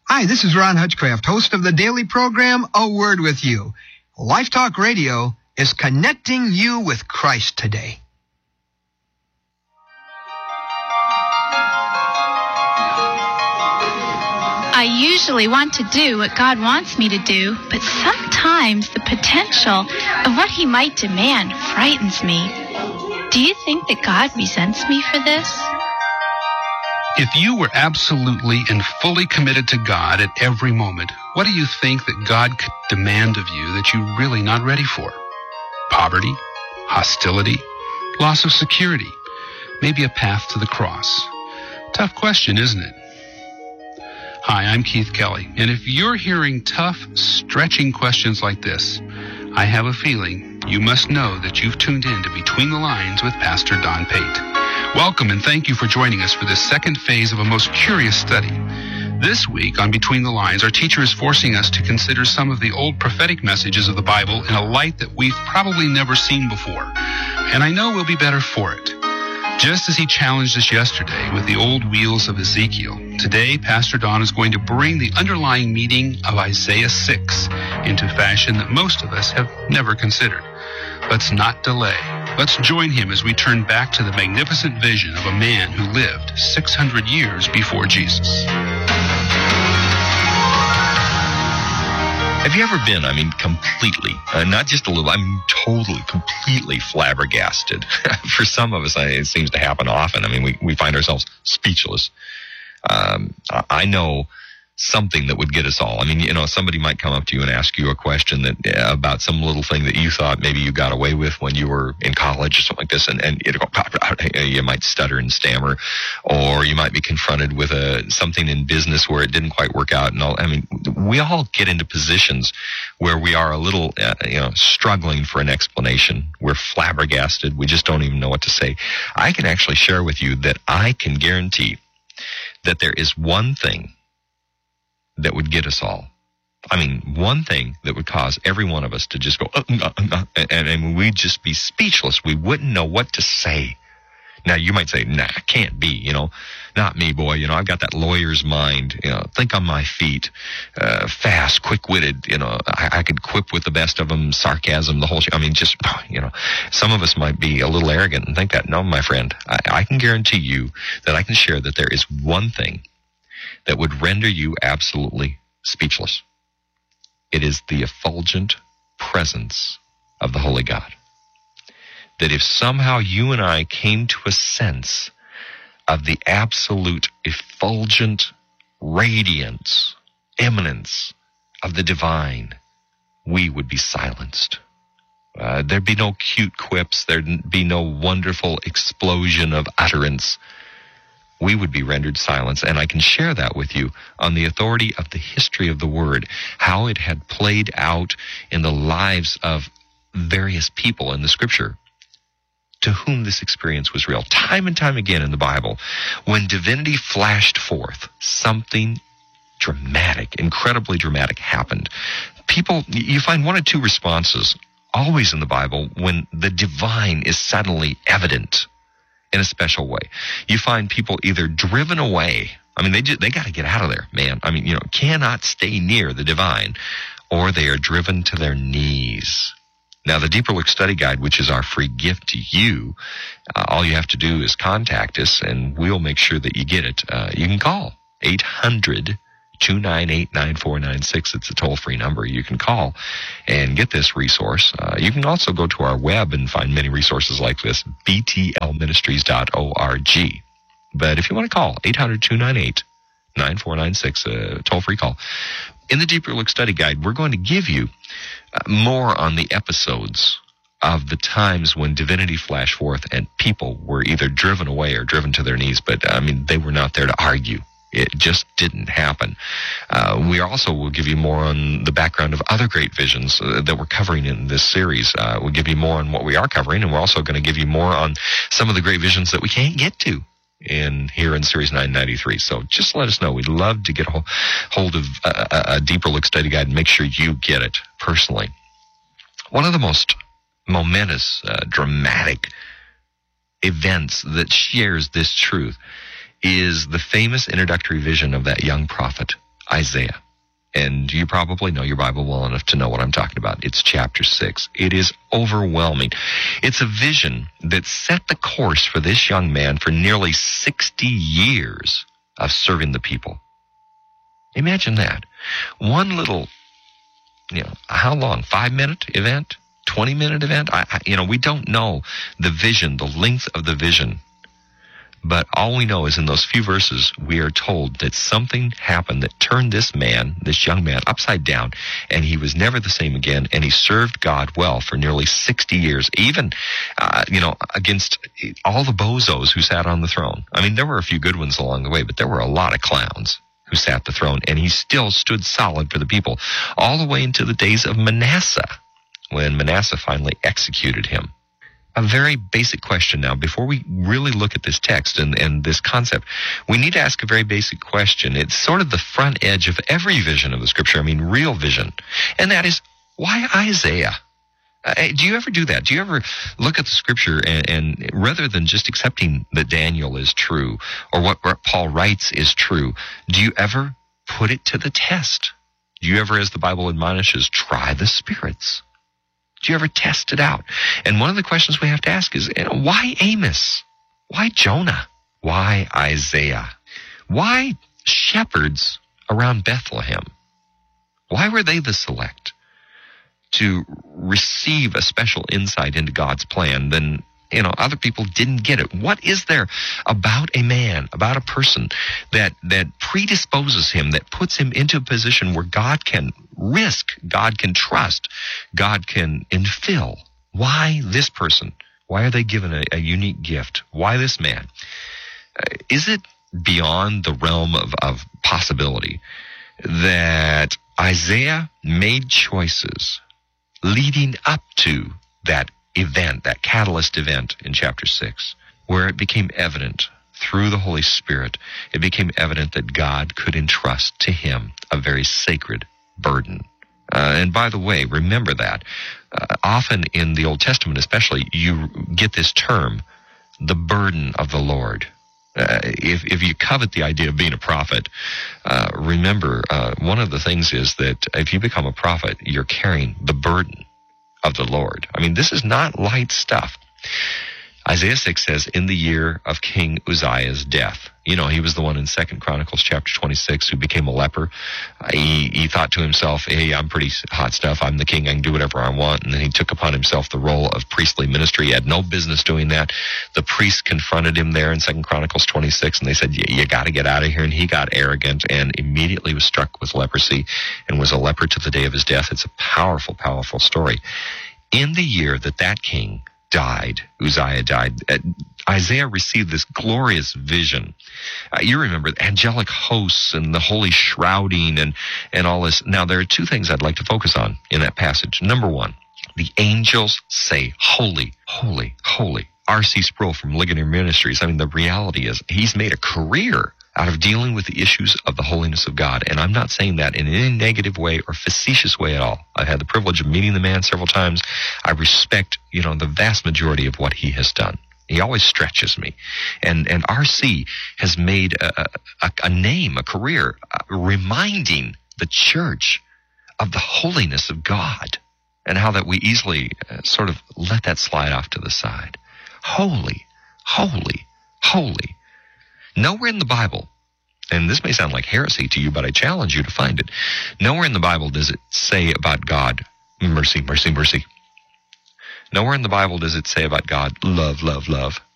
Hi, this is Ron Hutchcraft, host of the daily program, A Word With You. Life Talk Radio is connecting you with Christ today. I usually want to do what God wants me to do, but sometimes the potential of what He might demand frightens me. Do you think that God resents me for this? If you were absolutely and fully committed to God at every moment, what do you think that God could demand of you that you're really not ready for? Poverty, hostility, loss of security, maybe a path to the cross. Tough question, isn't it? Hi, I'm Keith Kelly, and if you're hearing tough, stretching questions like this, I have a feeling you must know that you've tuned in to Between the Lines with Pastor Don Pate. Welcome and thank you for joining us for this second phase of a most curious study. This week on Between the Lines, our teacher is forcing us to consider some of the old prophetic messages of the Bible in a light that we've probably never seen before, and I know we'll be better for it. Just as he challenged us yesterday with the old wheels of Ezekiel, today Pastor Don is going to bring the underlying meaning of Isaiah 6 into fashion that most of us have never considered. Let's not delay. Let's join him as we turn back to the magnificent vision of a man who lived 600 years before Jesus. Have you ever been, completely, not just a little, totally, completely flabbergasted? For some of us, it seems to happen often. We find ourselves speechless. I know something that would get us all. Somebody might come up to you and ask you a question that about some little thing that you thought maybe you got away with when you were in college or something like this, and it'll go, you might stutter and stammer, or you might be confronted with something in business where it didn't quite work out. And all. We all get into positions where we are a little, struggling for an explanation. We're flabbergasted. We just don't even know what to say. I can actually share with you that I can guarantee that there is one thing that would get us all. One thing that would cause every one of us to just go, and we'd just be speechless. We wouldn't know what to say. Now, you might say, nah, can't be, not me, boy. I've got that lawyer's mind, think on my feet, fast, quick-witted, I could quip with the best of them, sarcasm, the whole shit. Some of us might be a little arrogant and think that. No, my friend, I can guarantee you that I can share that there is one thing that would render you absolutely speechless. It is the effulgent presence of the Holy God. That if somehow you and I came to a sense of the absolute effulgent radiance, eminence of the divine, we would be silenced. There'd be no cute quips. There'd be no wonderful explosion of utterance. We would be rendered silence, and I can share that with you on the authority of the history of the Word, how it had played out in the lives of various people in the Scripture to whom this experience was real. Time and time again in the Bible, when divinity flashed forth, something dramatic, incredibly dramatic happened. People, you find one or two responses always in the Bible when the divine is suddenly evident in a special way. You find people either driven away. They got to get out of there, man. Cannot stay near the divine, or they are driven to their knees. Now, the Deeper Look Study Guide, which is our free gift to you, all you have to do is contact us, and we'll make sure that you get it. You can call 800-298-9496. It's a toll-free number. You can call and get this resource. You can also go to our web and find many resources like this, btlministries.org. But if you want to call, 800-298-9496, a toll-free call. In the Deeper Look Study Guide, we're going to give you more on the episodes of the times when divinity flashed forth and people were either driven away or driven to their knees, but they were not there to argue. It just didn't happen. We also will give you more on the background of other great visions that we're covering in this series. We'll give you more on what we are covering, and we're also going to give you more on some of the great visions that we can't get to here in Series 993. So just let us know. We'd love to get hold of a Deeper Look Study Guide and make sure you get it personally. One of the most momentous, dramatic events that shares this truth is the famous introductory vision of that young prophet, Isaiah. And you probably know your Bible well enough to know what I'm talking about. It's chapter 6. It is overwhelming. It's a vision that set the course for this young man for nearly 60 years of serving the people. Imagine that. One little, how long? 5-minute event? 20-minute event? We don't know the vision, the length of the vision. But all we know is in those few verses, we are told that something happened that turned this young man, upside down, and he was never the same again, and he served God well for nearly 60 years, even, against all the bozos who sat on the throne. I mean, there were a few good ones along the way, but there were a lot of clowns who sat the throne, and he still stood solid for the people, all the way into the days of Manasseh, when Manasseh finally executed him. A very basic question now, before we really look at this text and this concept, we need to ask a very basic question. It's sort of the front edge of every vision of the Scripture, real vision, and that is, why Isaiah? Do you ever do that? Do you ever look at the Scripture and rather than just accepting that Daniel is true or what Paul writes is true, do you ever put it to the test? Do you ever, as the Bible admonishes, try the spirits? Do you ever test it out? And one of the questions we have to ask is, why Amos? Why Jonah? Why Isaiah? Why shepherds around Bethlehem? Why were they the select to receive a special insight into God's plan? Then, other people didn't get it. What is there about a man, about a person that predisposes him, that puts him into a position where God can risk, God can trust, God can infill? Why this person? Why are they given a unique gift? Why this man? Is it beyond the realm of possibility that Isaiah made choices leading up to that event, that catalyst event in chapter 6, where it became evident through the Holy Spirit, it became evident that God could entrust to him a very sacred burden. And by the way, remember that. Often in the Old Testament especially, you get this term, the burden of the Lord. If you covet the idea of being a prophet, remember, one of the things is that if you become a prophet, you're carrying the burden of the Lord. This is not light stuff. Isaiah 6 says, in the year of King Uzziah's death. He was the one in 2 Chronicles chapter 26 who became a leper. He thought to himself, hey, I'm pretty hot stuff. I'm the king. I can do whatever I want. And then he took upon himself the role of priestly ministry. He had no business doing that. The priests confronted him there in 2 Chronicles 26, and they said, you got to get out of here. And he got arrogant and immediately was struck with leprosy and was a leper to the day of his death. It's a powerful, powerful story. In the year that king died, Uzziah died, Isaiah received this glorious vision. You remember the angelic hosts and the holy shrouding and all this. Now, there are two things I'd like to focus on in that passage. Number one, the angels say, holy, holy, holy. R.C. Sproul from Ligonier Ministries, the reality is he's made a career out of dealing with the issues of the holiness of God. And I'm not saying that in any negative way or facetious way at all. I've had the privilege of meeting the man several times. I respect, the vast majority of what he has done. He always stretches me. And R.C. has made a name, a career, reminding the church of the holiness of God and how that we easily sort of let that slide off to the side. Holy, holy, holy. Nowhere in the Bible, and this may sound like heresy to you, but I challenge you to find it. Nowhere in the Bible does it say about God, mercy, mercy, mercy. Nowhere in the Bible does it say about God, love, love, love.